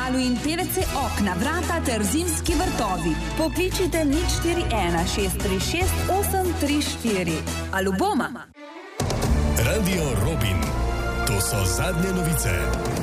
Alu in PVC okna, vrata ter zimski vrtovi. Pokličite 041 636 834. Aluboma. Radio Robin. To so zadnje novice.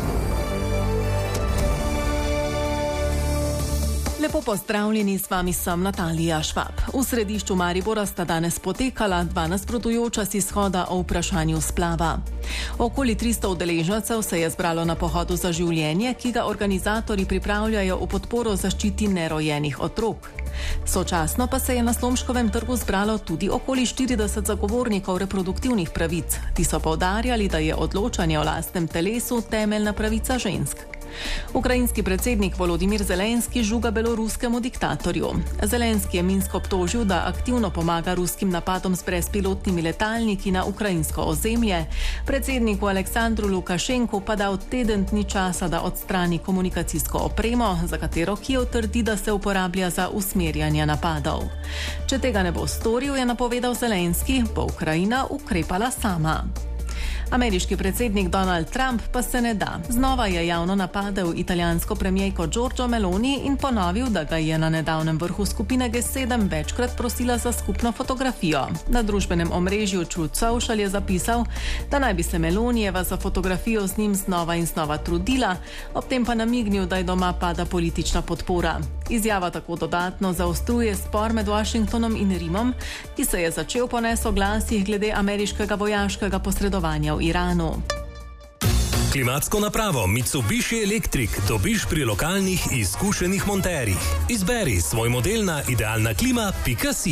Lepo pozdravljeni, s vami sem Natalija Švab. V središču Maribora sta danes potekala dva nasprotujoča si shoda o vprašanju splava. Okoli 300 udeležencev se je zbralo na pohodu za življenje, ki ga organizatorji pripravljajo v podporo zaščiti nerojenih otrok. Sočasno pa se je na Slomškovem trgu zbralo tudi okoli 40 zagovornikov reproduktivnih pravic. Ti so poudarjali, da je odločanje o lastnem telesu temeljna pravica žensk. Ukrajinski predsednik Volodimir Zelenski žuga beloruskemu diktatorju. Zelenski je Minsk obtožil, da aktivno pomaga ruskim napadom s brezpilotnimi letalniki na ukrajinsko ozemlje. Predsedniku Aleksandru Lukašenku pa dal teden dni časa, da odstrani komunikacijsko opremo, za katero Kijev trdi, da se uporablja za usmerjanje napadov. Če tega ne bo storil, je napovedal Zelenski, bo Ukrajina ukrepala sama. Ameriški predsednik Donald Trump pa se ne da. Znova je javno napadel italijansko premijejko Giorgio Meloni in ponovil, da ga je na nedavnem vrhu skupine G7 večkrat prosila za skupno fotografijo. Na družbenem omrežju Truth Social je zapisal, da naj bi se Melonijeva za fotografijo z njim znova in znova trudila, ob tem pa namignil, da je doma pada politična podpora. Izjava tako dodatno zaostruje spor med Washingtonom in Rimom, ki se je začel po nesoglasjih glede ameriškega vojaškega posredovanja v Iranu. Klimatsko napravo Mitsubishi Electric dobiš pri lokalnih izkušenih monterjih. Izberi svoj model na idealnaklima.si.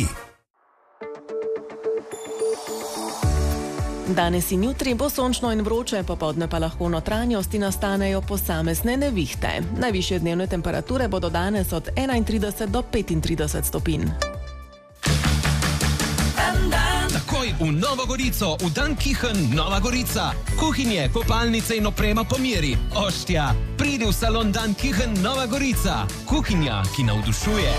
Danes in jutri bo sončno in vroče, popoldne pa lahko v notranjosti nastanejo posamezne nevihte. Najvišje dnevne temperature bodo danes od 31 do 35 stopinj. Takoj v Novo Gorico, v Dan Kichen, Nova Gorica. Kuhinje, kopalnice in oprema po meri. Oštja, pridi v salon Dan Kichen, Nova Gorica. Kuhinja, ki navdušuje.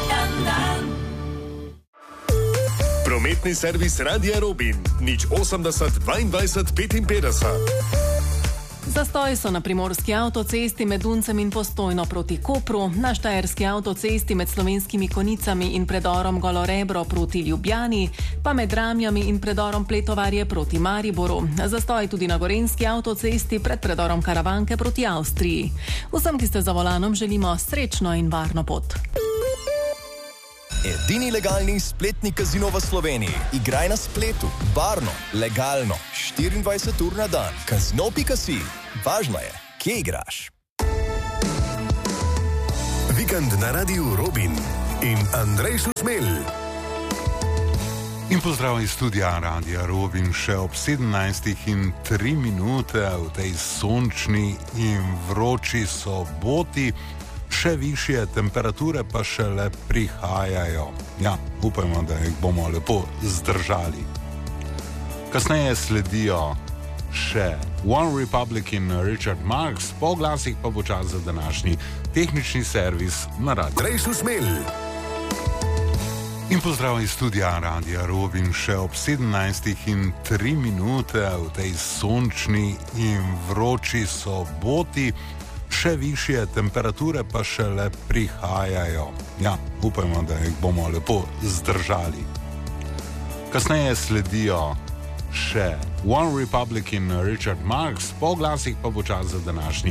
Prometni servis Radia Robin. 080 22 55. Zastoji so na primorski avtocesti med Duncem in Postojno proti Kopru, na štajerski avtocesti med Slovenskimi Konicami in predorom Golorebro proti Ljubljani, pa med Ramljami in predorom Pletovarje proti Mariboru. Zastoji tudi na gorenjski avtocesti pred predorom Karavanke proti Avstriji. Vsem, ki ste za volanom, želimo srečno in varno pot. Edini legalni spletni kazino v Sloveniji. Igraj na spletu, varno, legalno, 24 ur na dan. Casino.si. Važno je, kje igraš. Vikend na Radiu Robin in Andrej Šušmelj. In pozdrav iz studia Radia Robin še ob 17:03 v tej sončni in vroči soboti. Še višje temperature pa šele prihajajo. Ja, upajmo, da jih bomo lepo zdržali. Kasneje sledijo še One Republic in Richard Marx, po glasih pa bo čas za današnji tehnični servis na Radio. Andrej Šušmelj. In pozdrav iz studia Radia Robin še ob 17:03 v tej sončni in vroči soboti. Še višje temperature pa šele prihajajo. Ja, upajmo, da jih bomo lepo zdržali. Kasneje sledijo še One Republic in Richard Marx, po glasih pa bo čas za današnji